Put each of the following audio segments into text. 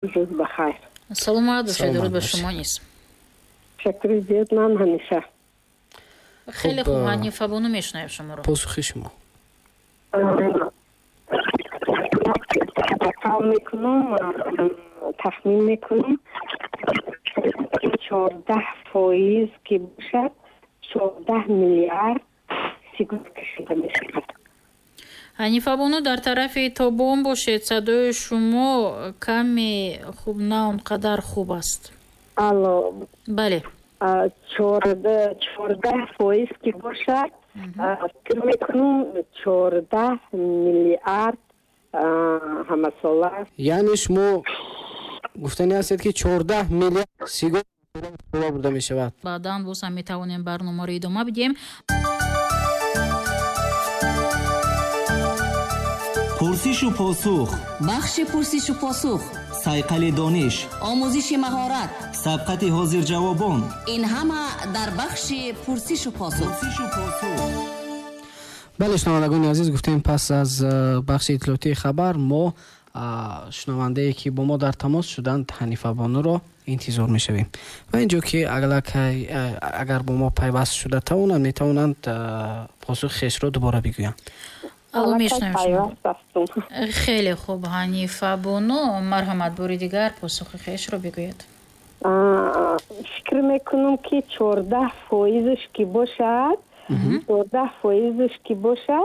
روز بخیر. سلامت باشید. درود به شما نیست. شکر زیاد من همیشه. خیلی خوب. حنیفه بانو میشنویم شما رو. پاسخ شما. تخمین میکنم 14% که باشد 14 میلیارد سیگار کشیده میشود. حنیفه بانو در طرف تابون باشید. صدای شما کمی خوب نه اونقدر خوب است. الو. بله. 14% که باشد فکر میکنم 14 میلیارد همه ساله. یعنی شما گفتنی هستید که 14 میلیارد سیگار برده می شود. بعداً باز هم میتوانیم برنامه رو ادامه بدیم. پرسش و پاسخ، بخش پرسش و پاسخ، صیقل دانش، آموزش مهارت، سبقت حاضر جوابان، این همه در بخش پرسش و پاسخ. بله شنوندگان عزیز، گفتیم پس از بخش اطلاعاتی خبر ما شنونده‌ای که با ما در تماس شدند حنیفه بانو را انتظار می‌شویم و اینجا که اگر با ما پیوست شده توانند میتوانند پاسخ خیش را دوباره بگویند. میشنویم شما. خیلی خوب. حنیفه بانو مرحمت باری دیگر پاسخ خیش را بگوید. فکر میکنم که 14% که باشد 14% که باشد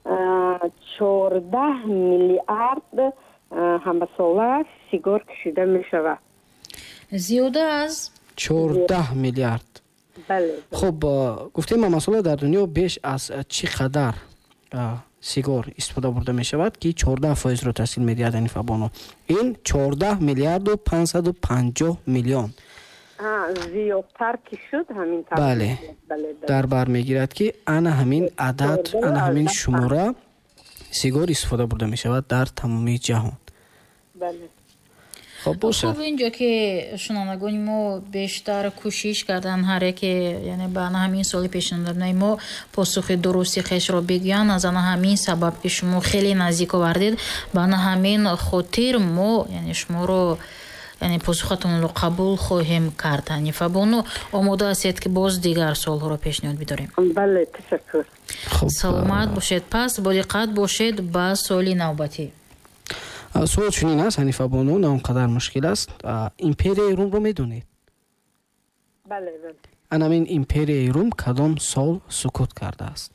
14 میلیارد همه ساله سیگار کشیده می شود. زیاده از 14 میلیارد. بله. خب گفتیم مسئله در دنیا بیش از چی قدر سیگار استفاده برده می شود که 14% رو تشکیل می دهد حنیفه بانو؟ این 14 میلیارد و 550 میلیون. زیادتر که شد همین طرف. بله. در بر می گیرد که انا همین عدد، انا همین شماره سیگار استفاده برده می شود در تمامی جهان. بله. خب باشه. خب اینجا که شنوندگان ما بیشتر کوشش کردن هر یک، یعنی به همین سال پیشنهاد ما پاسخ درستی خیش رو بگوین، از همین سبب که شما خیلی نزدیک آوردید به همین خاطر ما یعنی شما رو یعنی پاسختون رو قبول خواهیم کرد. حنیفه بانو آماده هستید که باز دیگر سوال رو پیشنهاد بداریم؟ بله تشکر. خب سلامت باشید. پس با دقت باشید با سوالی نوبتی. سوال چنین است حنیفه بانو، نه اونقدر مشکل است. امپرای روم رو میدونید؟ بله بله. انا این امپرای روم کدام سال سقوط کرده است؟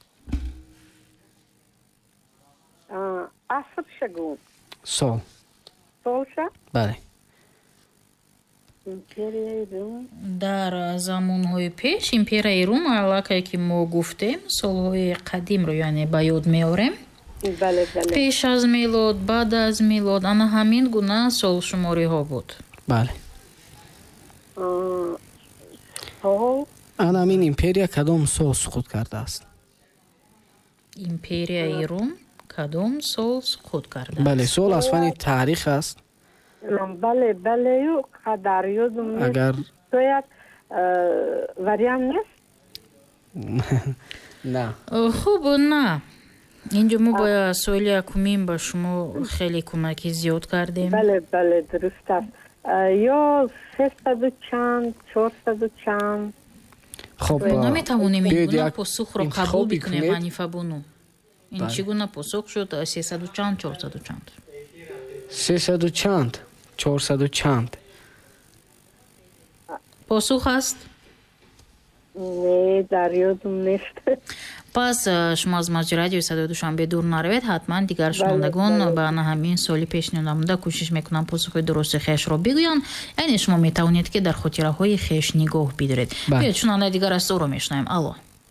عصر شگون. سال. سال شد؟ بله. امپرای روم در زمانهای پیش امپرای روم علاقه که ما گفتیم سالهای قدیم رو یعنی به یاد میاریم. بله بله. پیش از میلاد، بعد از میلاد، انا همین گونه سال شماری ها بود. بله. سال انا همین امپریا کدام سال سقوط کرده است؟ امپرای روم کدام سال سقوط کرده است؟ بله، سال از فن تاریخ است. بله بله. قدر یادم نیست. اگر شاید وریان نیست. نه. خوب نه. اینجا ما با سوالی اکومیم با شما خیلی کمکی زیاد کردیم. بله بله درست است. یا 300 و چند 400 و چند. خب نمیتوانیم این گونه یک پاسخ رو قبول بکنیم حنیفه بانو. این چگونه پاسخ شد؟ 300 و چند 400 و چند 300 و چند 400 و چند پاسخ است؟ نه در یادم نیست. پس شما از مسجد رادیو صدای دوشنبه دور نروید. حتما دیگر شنوندگان به همین سوالی پیشنهاد نموده کوشش میکنم پاسخ درست خیش رو بگوین. یعنی شما میتوانید که در خاطره های خیش نگاه بدارید. بیاید شنونده دیگر از رو میشنویم. الو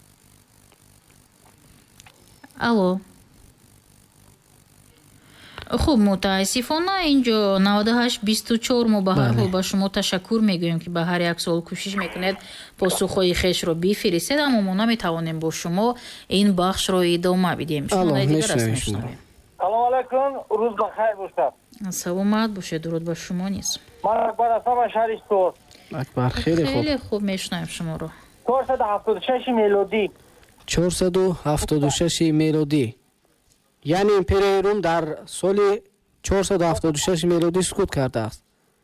الو. خوب متاسفانه اینجا 9824 ما به هر حال با شما تشکر میگویم که به هر یک سوال کوشش میکنید پاسخهای خیش رو بفرستید، اما ما نمیتوانیم با شما این بخش رو ادامه بدیم. سلام علیکم. سلام علیکم. روز بخیر باشد. سلامت باشید. درود به شما نیست. من اکبر هستم از شهر استور. اکبر خیلی خوب. خیلی خوب میشنویم شما رو. 476 میلادی. 476 میلادی. یعنی امپرای روم در سال 476 میلادی سقوط کرده است.